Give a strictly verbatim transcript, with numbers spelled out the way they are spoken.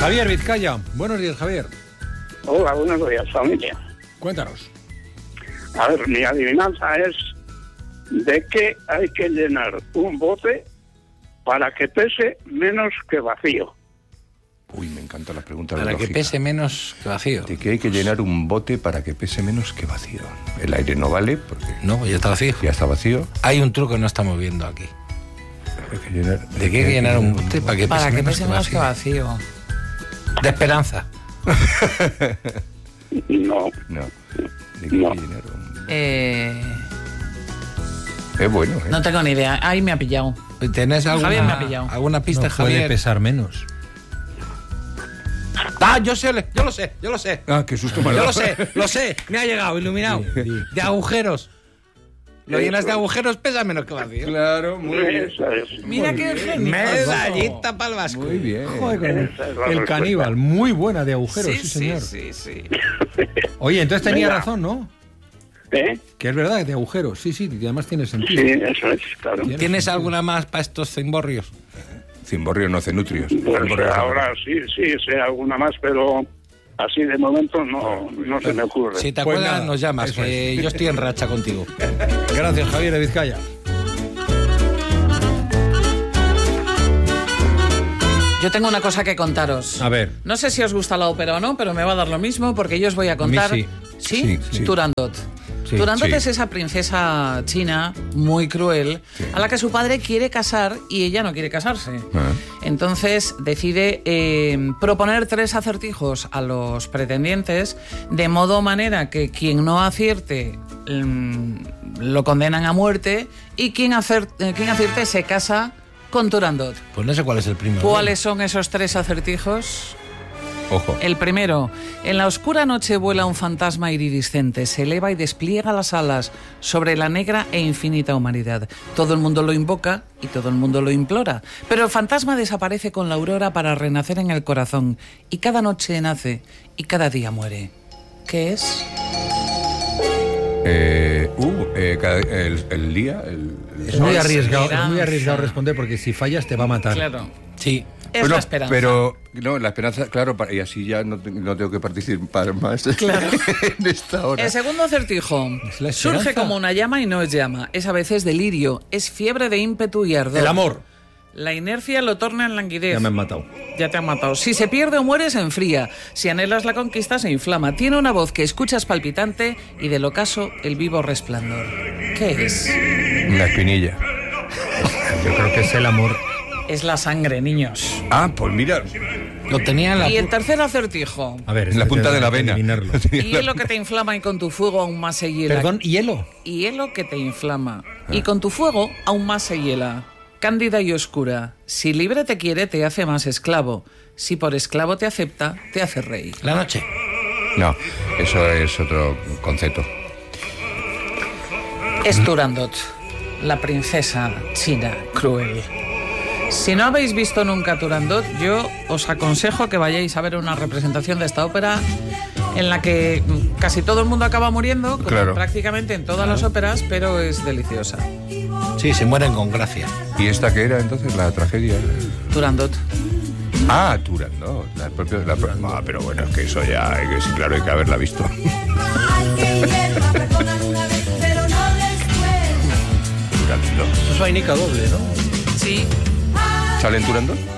Javier Vizcaya. Buenos días, Javier. Hola, buenos días, familia. Cuéntanos. A ver, mi adivinanza es: ¿de qué hay que llenar un bote para que pese menos que vacío? Uy, me encantan las preguntas Para lógicas. que pese menos que vacío. ¿De qué hay que llenar un bote para que pese menos que vacío? El aire no vale porque No, ya está vacío. ya está vacío. Hay un truco que no estamos viendo aquí. Hay que llenar, ¿De qué hay que llenar un bote para que pese Para que menos pese que menos que vacío? vacío. De esperanza. No, No. ¿De qué No. hay que llenar un... Eh, Es bueno, ¿eh? no tengo ni idea. Ahí me ha pillado. ¿Tenés alguna, Javier me ha pillado. alguna pista, No puede Javier? pesar menos. Ah, yo sé, yo lo sé, yo lo sé. Ah, qué susto me ha Yo dado. lo sé, lo sé. Me ha llegado, iluminado. Sí, sí. De agujeros. Lo llenas de agujeros, pesa menos que vacío. Claro, muy bien. eso es. Mira qué genio. Medallita para el Vasco. Muy bien. Joder, con el, Esa es la el respuesta. caníbal, muy buena de agujeros, sí, Sí, señor. sí, sí, sí. Oye, entonces tenía Venga. razón, ¿no? ¿Eh? Que es verdad, de agujeros, sí, sí, y además tiene sentido. Sí, eso es, claro. Tiene ¿Tienes sentido. alguna más para estos cimborrios? Cimborrio no cenutrios. Pues Cimborrio no ahora sí, sí, sé alguna más, pero así de momento no, no se me ocurre. Si te Pues acuerdas, nada, nos llamas, eso que yo estoy en racha contigo. Gracias, Javier de Vizcaya. Yo tengo una cosa que contaros. A ver. No sé si os gusta la ópera o no, pero me va a dar lo mismo porque yo os voy a contar. sí. ¿Sí? Sí, sí. Turandot. Sí, Turandot sí. es esa princesa china muy cruel a la que su padre quiere casar y ella no quiere casarse. Ah. Entonces decide eh, proponer tres acertijos a los pretendientes de modo manera que quien no acierte mm, lo condenan a muerte y quien, acer- eh, quien acierte se casa con Turandot. Pues no sé cuál es el primero. ¿Cuáles son esos tres acertijos? Ojo. El primero, en la oscura noche vuela un fantasma iridiscente, se eleva y despliega las alas sobre la negra e infinita humanidad. Todo el mundo lo invoca y todo el mundo lo implora, pero el fantasma desaparece con la aurora para renacer en el corazón y cada noche nace y cada día muere. ¿Qué es? Eh, uh, eh, cada- el, el día... El, el- Es muy arriesgado, es Esperanza. muy arriesgado responder porque si fallas te va a matar. Claro, Sí. es Bueno, la esperanza. Pero, no, la esperanza, claro, pa- y así ya no, te- no tengo que participar más en esta hora. El segundo acertijo ¿Es la surge esperanza? como una llama y no es llama, es a veces delirio, es fiebre de ímpetu y ardor. El amor. La inercia lo torna en languidez. Ya me han matado. Ya te han matado. Si se pierde o muere, se enfría. Si anhelas la conquista, se inflama. Tiene una voz que escuchas palpitante y del ocaso el vivo resplandor. ¿Qué es? Una espinilla. Yo creo que es el amor. Es la sangre, niños. Ah, pues mira. Lo tenía en la... Y el pu- tercer acertijo. A ver, En la este punta de la hay que vena. adivinarlo. Hielo que te inflama y con tu fuego aún más se hiela. Perdón, hielo. Hielo que te inflama y con tu fuego aún más se hiela. Cándida y oscura. Si libre te quiere, te hace más esclavo. Si por esclavo te acepta, te hace rey. La noche. No, eso es otro concepto. Es Turandot, la princesa china cruel. Si no habéis visto nunca Turandot, yo os aconsejo que vayáis a ver una representación de esta ópera en la que casi todo el mundo acaba muriendo, como Claro. prácticamente en todas las óperas, pero es deliciosa. Sí, se mueren con gracia. ¿Y esta qué era entonces? La tragedia. Turandot. Ah, Turandot. La propia, la pro- ah, pero bueno, es que eso ya, hay que, sí, claro, hay que haberla visto. Hay que hierba, perdonan una vez, pero no después. Turandot. Eso es vainica doble, ¿no? Sí. ¿Sale en Turandot?